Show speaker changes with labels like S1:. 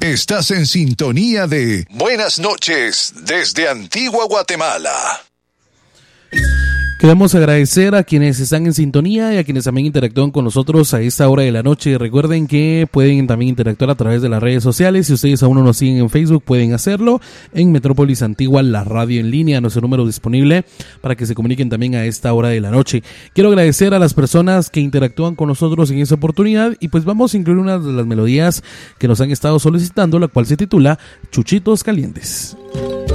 S1: Estás en sintonía de Buenas noches desde Antigua Guatemala.
S2: Queremos agradecer a quienes están en sintonía y a quienes también interactúan con nosotros a esta hora de la noche. Recuerden que pueden también interactuar a través de las redes sociales. Si ustedes aún no nos siguen en Facebook, pueden hacerlo en Metrópolis Antigua, la radio en línea, nuestro número disponible para que se comuniquen también a esta hora de la noche. Quiero agradecer a las personas que interactúan con nosotros en esta oportunidad y pues vamos a incluir una de las melodías que nos han estado solicitando, la cual se titula Chuchitos Calientes.